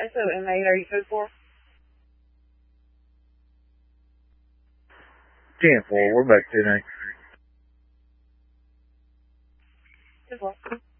SOM8, are you code 4? 10-4, we're back to 9. 10-4.